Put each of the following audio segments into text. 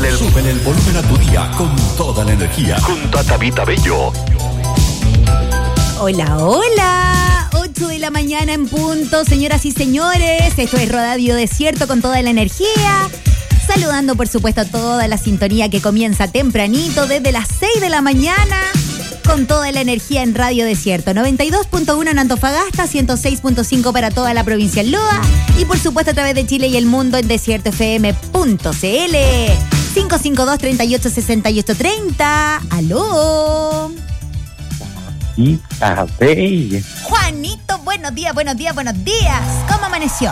Súbele el volumen a tu día con toda la energía. Junto a Tabita Bello. Hola, hola. 8 de la mañana en punto, señoras y señores. Esto es Radio Desierto con toda la energía. Saludando, por supuesto, a toda la sintonía que comienza tempranito desde las 6 de la mañana con toda la energía en Radio Desierto. 92.1 en Antofagasta, 106.5 para toda la provincia en Loa y, por supuesto, a través de Chile y el mundo en desiertofm.cl. 552-3868-30. ¡Aló! Juanito, buenos días. ¿Cómo amaneció?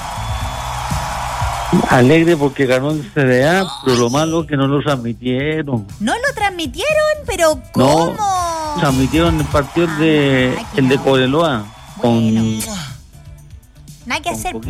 Alegre porque ganó el CDA, pero lo malo es que no lo transmitieron. ¿No lo transmitieron? ¿Pero cómo? No, transmitieron el partido el de Cobreloa. Bueno, nada que hacer.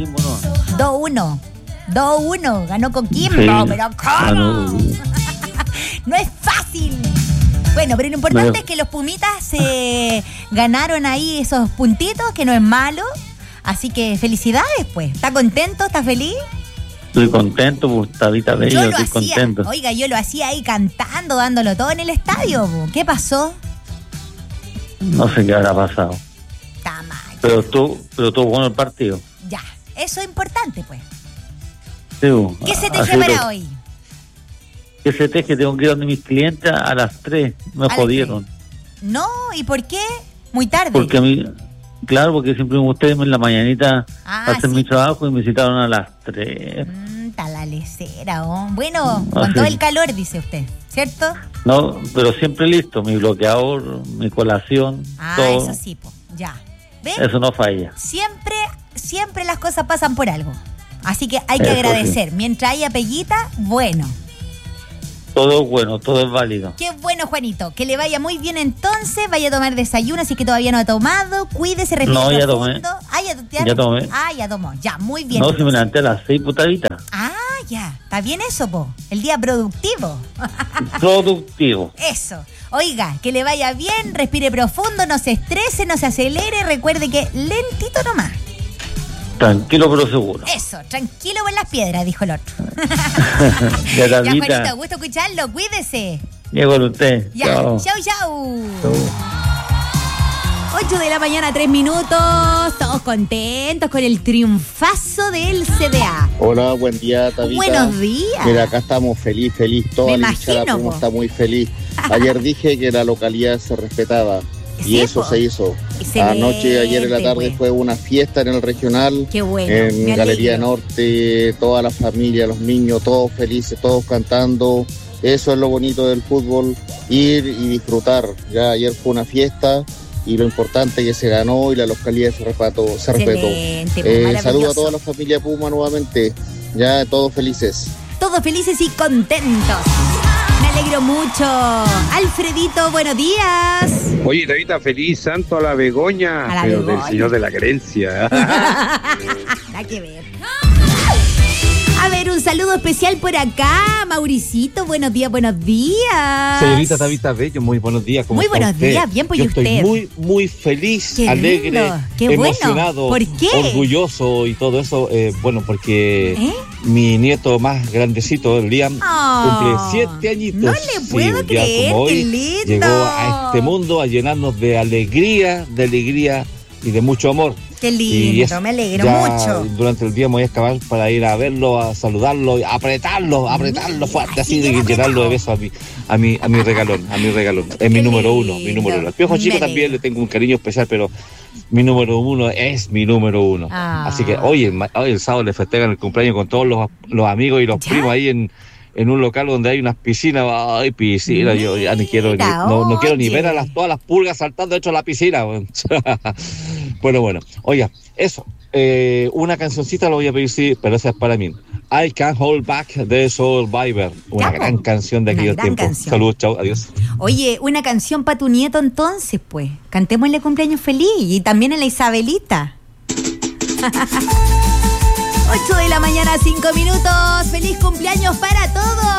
2-1, ganó Coquimbo, sí, pero ¿cómo? No es fácil. Bueno, pero lo importante es que los Pumitas se ganaron ahí esos puntitos, que no es malo. Así que felicidades, pues. ¿Está contento? ¿Está feliz? Estoy contento, pues, Tabita Bello, estoy contento. Oiga, yo lo hacía ahí cantando, dándolo todo en el estadio, pues. ¿Qué pasó? No sé qué habrá pasado. Está mal. Pero todo bueno el partido. Ya, eso es importante, pues. Sí, ¿qué se teje para hoy? ¿Qué se teje? Tengo que ir donde mis clientes a las 3. Me jodieron. No, ¿y por qué? Muy tarde. Porque a mí... Claro, porque siempre ustedes en la mañanita hacen mi trabajo y me citaron a las 3. Está la lecera, ¿oh? Bueno, con todo el calor, dice usted, ¿cierto? No, pero siempre listo, mi bloqueador, mi colación, todo. Eso sí, po, ya. ¿Ves? Eso no falla. Siempre las cosas pasan por algo. Así que hay que agradecer. Sí. Mientras haya peguita, bueno. Todo es bueno, todo es válido. Qué bueno, Juanito. Que le vaya muy bien entonces. Vaya a tomar desayuno, así que todavía no ha tomado. Cuídese, respire profundo. Ya tomé. Ya tomé. Ya tomó. Ya, muy bien. No, si me levanté a las 6, putadita. Ya. Está bien eso, po. El día productivo. Productivo. Eso. Oiga, que le vaya bien, respire profundo, no se estrese, no se acelere. Recuerde que lentito nomás. Tranquilo pero seguro. Eso, tranquilo con las piedras, dijo el otro. Ya, Juanito, gusto escucharlo, cuídese. Llego con usted. Ya, chau. 8 de la mañana, 3 minutos. Todos contentos con el triunfazo del CDA. Hola, buen día, Tabita. Buenos días. Mira, acá estamos feliz. Toda la hinchada de la Puma está muy feliz. Ayer dije que la localidad se respetaba. Sí, y eso se hizo. Anoche, ayer en la tarde, fue una fiesta en el regional. Qué bueno. En Galería Norte, toda la familia, los niños, todos felices, todos cantando. Eso es lo bonito del fútbol, ir y disfrutar. Ya ayer fue una fiesta y lo importante es que se ganó y la localidad se respetó. Saludo a toda la familia Puma nuevamente. Ya todos felices. Todos felices y contentos. Me alegro mucho. Alfredito, buenos días. Oye, Tabita, feliz santo a la Begoña, pero del Señor de la Creencia. Nada que ver. A ver, un saludo especial por acá, Mauricito, buenos días. Señorita Tabita Bello, muy buenos días. Muy buenos días, bien, pues yo usted. Estoy muy feliz, qué alegre, lindo, qué emocionado, bueno. ¿Por qué? Orgulloso y todo eso, porque mi nieto más grandecito, Liam, cumple 7 añitos. No le puedo creer, como hoy, qué lindo. Llegó a este mundo a llenarnos de alegría y de mucho amor. Qué lindo, me alegro mucho. Durante el día me voy a excavar para ir a verlo, a saludarlo, a apretarlo fuerte, así de llenarlo de besos a mi regalón. Es mi número uno. Al Piojo Chico también le tengo un cariño especial, pero mi número uno es mi número uno. Así que hoy el sábado le festejan el cumpleaños con todos los amigos y los primos ahí en un local donde hay unas piscinas. Ay, piscina, yo ya ni quiero no quiero ni ver a todas las pulgas saltando dentro de la piscina. Bueno, oiga, eso, una cancioncita lo voy a pedir, sí, pero esa es para mí. I Can't Hold Back de Survivor, una gran canción de aquellos tiempos. Saludos, chao, adiós. Oye, una canción para tu nieto entonces, pues. Cantémosle cumpleaños feliz y también a la Isabelita. 8 de la mañana, 5 minutos. Feliz cumpleaños para todos.